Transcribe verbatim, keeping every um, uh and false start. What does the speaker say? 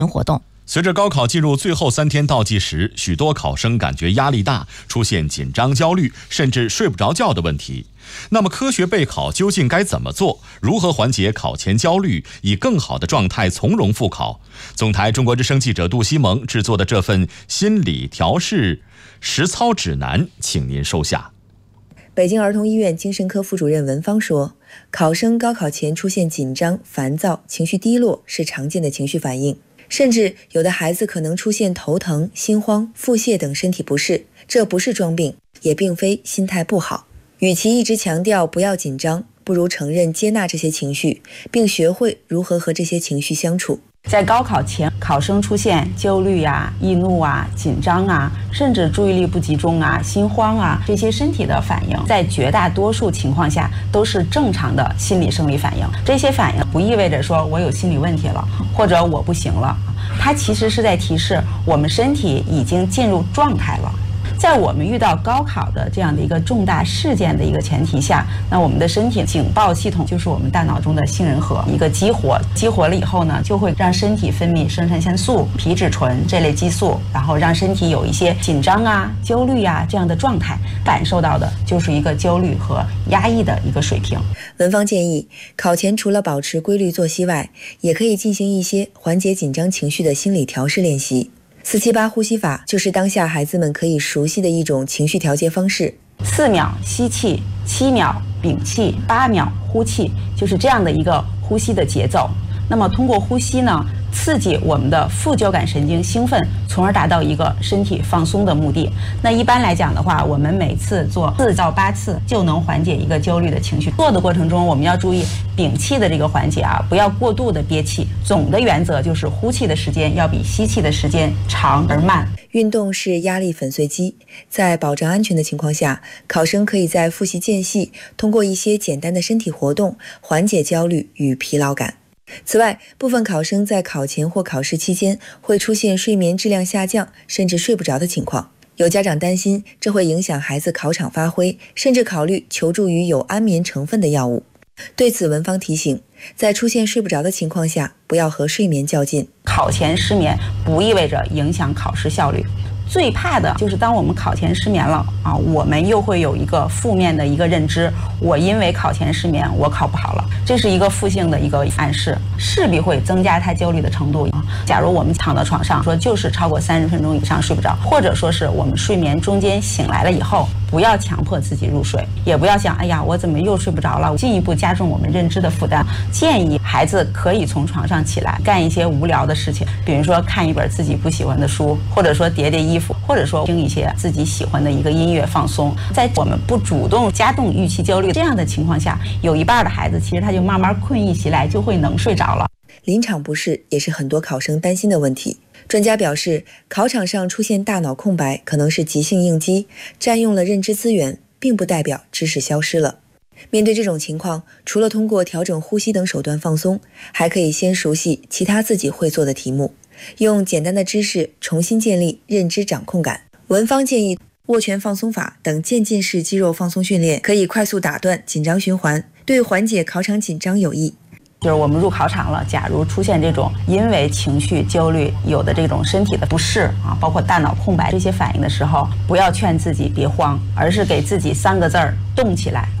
活动。 随着高考进入最后三天倒计时，许多考生感觉压力大，出现紧张、焦虑，甚至睡不着觉的问题。那么科学备考究竟该怎么做？如何缓解考前焦虑，以更好的状态从容复考？总台中国之声记者杜西蒙制作的这份心理调试实操指南，请您收下。 北京儿童医院精神科副主任文芳说，考生高考前出现紧张、烦躁、情绪低落是常见的情绪反应。甚至有的孩子可能出现头疼、心慌、腹泻等身体不适，这不是装病，也并非心态不好。与其一直强调不要紧张，不如承认接纳这些情绪，并学会如何和这些情绪相处。 在高考前，考生出现焦虑啊、易怒啊、紧张啊，甚至注意力不集中啊、心慌啊，这些身体的反应，在绝大多数情况下都是正常的心理生理反应。这些反应不意味着说我有心理问题了，或者我不行了，它其实是在提示我们身体已经进入状态了。在我们遇到高考的这样的一个重大事件的一个前提下，那我们的身体警报系统就是我们大脑中的杏仁核一个激活，激活了以后呢，就会让身体分泌生产腺素、皮质醇这类激素，然后让身体有一些紧张啊、焦虑啊这样的状态，感受到的就是一个焦虑和压抑的一个水平。 文芳建议，考前除了保持规律作息外，也可以进行一些缓解紧张情绪的心理调试练习。四七八呼吸法就是当下孩子们可以熟悉的一种情绪调节方式。 四秒吸气，七秒屏气，八秒呼气，就是这样的一个呼吸的节奏。那么通过呼吸呢，刺激我们的副交感神经兴奋，从而达到一个身体放松的目的。那一般来讲的话，我们每次做四到八次就能缓解一个焦虑的情绪。做的过程中，我们要注意屏气的这个环节啊，不要过度的憋气。总的原则就是呼气的时间要比吸气的时间长而慢。 运动是压力粉碎机，在保障安全的情况下，考生可以在复习间隙通过一些简单的身体活动缓解焦虑与疲劳感。此外，部分考生在考前或考试期间会出现睡眠质量下降，甚至睡不着的情况。有家长担心这会影响孩子考场发挥，甚至考虑求助于有安眠成分的药物。对此，文芳提醒，在出现睡不着的情况下，不要和睡眠较劲。 考前失眠不意味着影响考试效率。最怕的就是当我们考前失眠了啊，我们又会有一个负面的一个认知，我因为考前失眠，我考不好了，这是一个负性的一个暗示，势必会增加他焦虑的程度。假如我们躺到床上说就是超过三十分钟以上睡不着，或者说是我们睡眠中间醒来了以后，不要强迫自己入睡，也不要想哎呀我怎么又睡不着了，进一步加重我们认知的负担。建议孩子可以从床上起来干一些无聊的事情，比如说看一本自己不喜欢的书，或者说叠叠衣服，或者说听一些自己喜欢的一个音乐放松。在我们不主动加重预期焦虑这样的情况下，有一半的孩子其实他就慢慢困意袭来，就会能睡着了。 临场不适也是很多考生担心的问题。专家表示，考场上出现大脑空白可能是急性应激，占用了认知资源，并不代表知识消失了。面对这种情况，除了通过调整呼吸等手段放松，还可以先熟悉其他自己会做的题目，用简单的知识重新建立认知掌控感。文芳建议，握拳放松法等渐进式肌肉放松训练可以快速打断紧张循环，对缓解考场紧张有益。 就是我们入考场了，假如出现这种因为情绪焦虑有的这种身体的不适啊，包括大脑空白这些反应的时候，不要劝自己别慌，而是给自己三个字儿：动起来。